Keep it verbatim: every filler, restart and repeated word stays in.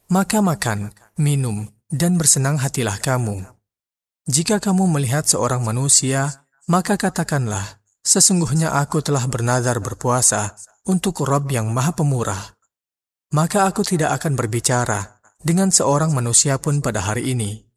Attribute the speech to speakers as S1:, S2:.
S1: maka makan, minum, dan bersenang hatilah kamu. Jika kamu melihat seorang manusia, maka katakanlah, sesungguhnya aku telah bernazar berpuasa untuk Rabb yang Maha Pemurah. Maka aku tidak akan berbicara dengan seorang manusia pun pada hari ini,